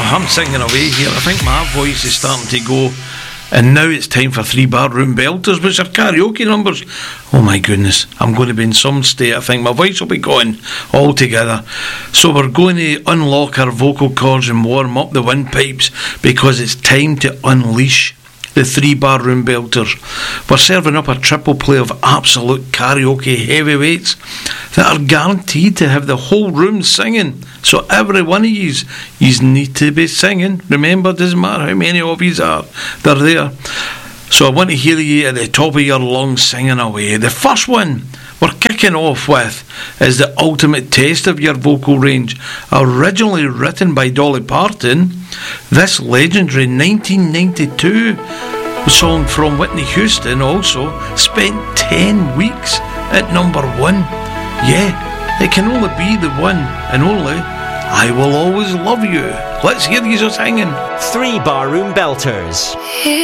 I'm singing away here. I think my voice is starting to go. And now it's time for 3 Barroom Belters, which are karaoke numbers. Oh my goodness, I'm going to be in some state. I think my voice will be gone altogether. So we're going to unlock our vocal cords and warm up the windpipes, because it's time to unleash the 3 Barroom Belters. We're serving up a triple play of absolute karaoke heavyweights that are guaranteed to have the whole room singing. So every one of yous need to be singing. Remember, it doesn't matter how many of yous are, they're there. So I want to hear you at the top of your lungs singing away. The first one we're kicking off with is the ultimate test of your vocal range. Originally written by Dolly Parton, this legendary 1992 song from Whitney Houston also spent 10 weeks at number 1. Yeah, it can only be the one and only I Will Always Love You. Let's hear you singing. 3 Barroom Belters.